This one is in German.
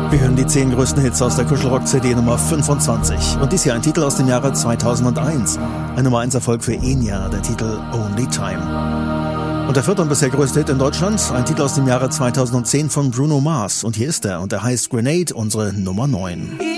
Wir hören die 10 größten Hits aus der Kuschelrock-CD Nummer 25. Und dies hier ein Titel aus dem Jahre 2001. Ein Nummer 1 Erfolg für Enya, der Titel Only Time. Und der vierte und bisher größte Hit in Deutschland, ein Titel aus dem Jahre 2010 von Bruno Mars. Und hier ist er, und er heißt Grenade, unsere Nummer 9.